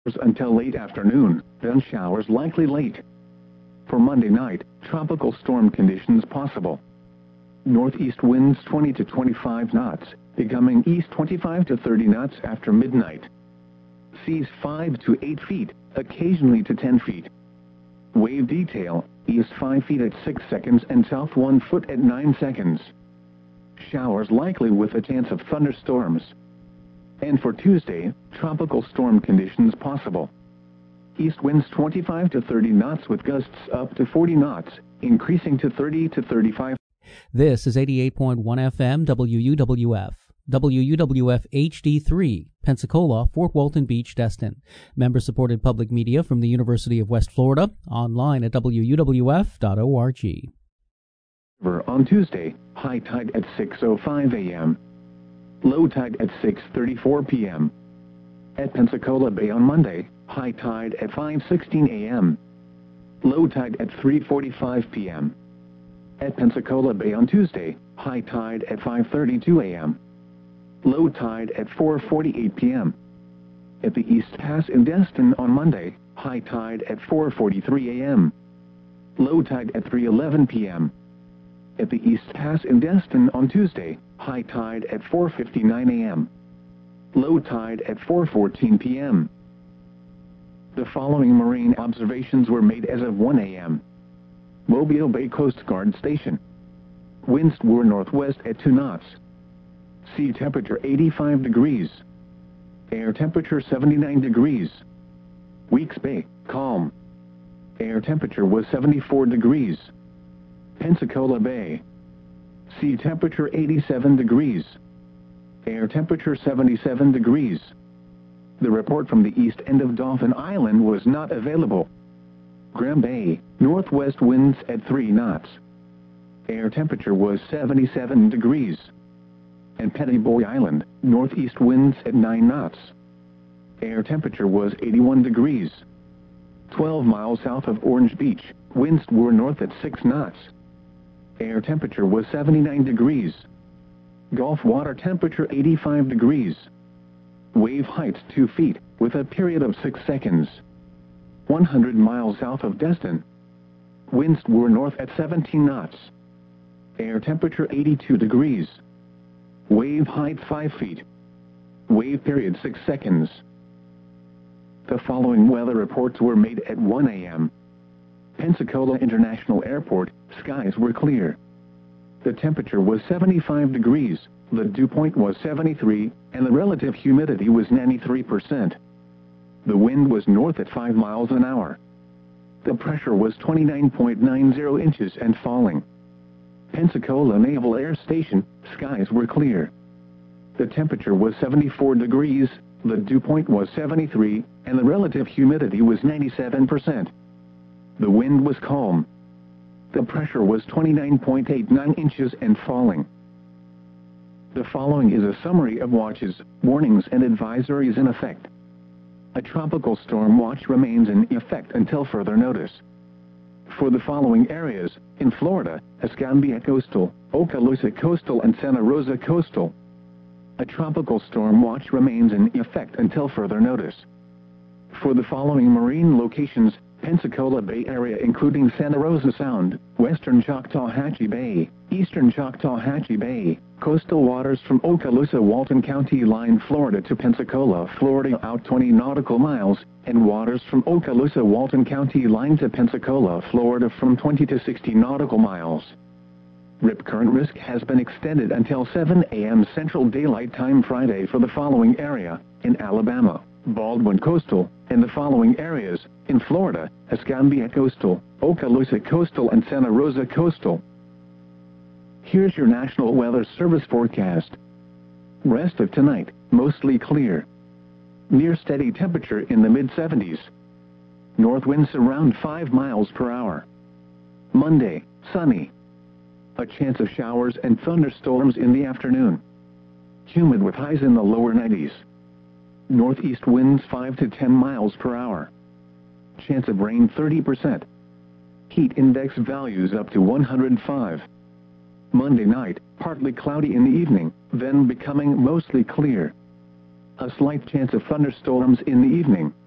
until late afternoon, then showers likely late. For Monday night, tropical storm conditions possible. Northeast winds 20 to 25 knots, becoming east 25 to 30 knots after midnight. Seas 5 to 8 feet, occasionally to 10 feet. Wave detail, east 5 feet at 6 seconds and south 1 foot at 9 seconds. Showers likely with a chance of thunderstorms. And for Tuesday, tropical storm conditions possible. East winds 25 to 30 knots with gusts up to 40 knots, increasing to 30 to 35. This is 88.1 FM WUWF. WUWF HD3, Pensacola, Fort Walton Beach, Destin. Member-supported public media from the University of West Florida, online at wuwf.org. On Tuesday, high tide at 6:05 a.m. Low tide at 6:34 p.m. At Pensacola Bay on Monday, high tide at 5:16 a.m. Low tide at 3:45 p.m. At Pensacola Bay on Tuesday, high tide at 5:32 a.m. Low tide at 4:48 p.m. At the East Pass in Destin on Monday, high tide at 4:43 a.m. Low tide at 3:11 p.m. At the East Pass in Destin on Tuesday, high tide at 4:59 a.m. Low tide at 4:14 p.m. The following marine observations were made as of 1 a.m. Mobile Bay Coast Guard Station. Winds were northwest at 2 knots. Sea temperature 85 degrees. Air temperature 79 degrees. Weeks Bay, calm. Air temperature was 74 degrees. Pensacola Bay. Sea temperature 87 degrees. Air temperature 77 degrees. The report from the east end of Dauphin Island was not available. Graham Bay, northwest winds at 3 knots. Air temperature was 77 degrees. And Pettiboy Island, northeast winds at 9 knots. Air temperature was 81 degrees. 12 miles south of Orange Beach, winds were north at 6 knots. Air temperature was 79 degrees. Gulf water temperature 85 degrees. Wave height 2 feet, with a period of 6 seconds. 100 miles south of Destin. Winds were north at 17 knots. Air temperature 82 degrees. Wave height 5 feet. Wave period 6 seconds. The following weather reports were made at 1 a.m. Pensacola International Airport, skies were clear. The temperature was 75 degrees, the dew point was 73, and the relative humidity was 93%. The wind was north at 5 miles an hour. The pressure was 29.90 inches and falling. Pensacola Naval Air Station, skies were clear. The temperature was 74 degrees, the dew point was 73, and the relative humidity was 97%. The wind was calm. The pressure was 29.89 inches and falling. The following is a summary of watches, warnings and advisories in effect. A tropical storm watch remains in effect until further notice. For the following areas, in Florida, Escambia Coastal, Okaloosa Coastal and Santa Rosa Coastal, a tropical storm watch remains in effect until further notice. For the following marine locations, Pensacola Bay Area including Santa Rosa Sound, western Choctawhatchee Bay, eastern Choctawhatchee Bay, coastal waters from Okaloosa Walton County line Florida to Pensacola, Florida out 20 nautical miles, and waters from Okaloosa Walton County line to Pensacola, Florida from 20 to 60 nautical miles. Rip current risk has been extended until 7 a.m. Central Daylight Time Friday for the following area, in Alabama, Baldwin Coastal, and the following areas, in Florida, Escambia Coastal, Okaloosa Coastal and Santa Rosa Coastal. Here's your National Weather Service forecast. Rest of tonight, mostly clear. Near steady temperature in the mid-70s. North winds around 5 miles per hour. Monday, sunny. A chance of showers and thunderstorms in the afternoon. Humid with highs in the lower 90s. Northeast winds 5 to 10 miles per hour. Chance of rain 30%. Heat index values up to 105. Monday night, partly cloudy in the evening, then becoming mostly clear. A slight chance of thunderstorms in the evening.